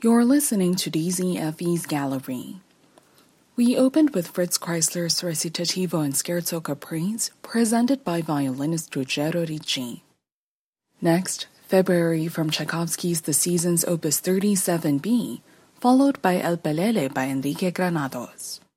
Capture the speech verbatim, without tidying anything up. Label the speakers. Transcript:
Speaker 1: You're listening to D Z F E's Gallery. We opened with Fritz Kreisler's Recitativo and Scherzo Caprice, presented by violinist Ruggero Ricci. Next, February from Tchaikovsky's The Seasons Opus thirty-seven B, followed by El Pelele by Enrique Granados.